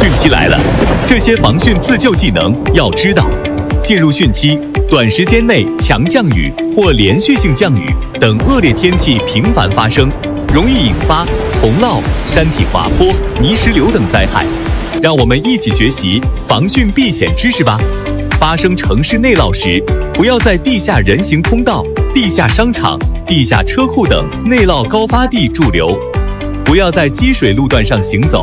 汛期来了，这些防汛自救技能要知道。进入汛期，短时间内强降雨或连续性降雨等恶劣天气频繁发生，容易引发洪涝、山体滑坡、泥石流等灾害。让我们一起学习防汛避险知识吧。发生城市内涝时，不要在地下人行通道、地下商场、地下车库等内涝高发地驻留，不要在积水路段上行走。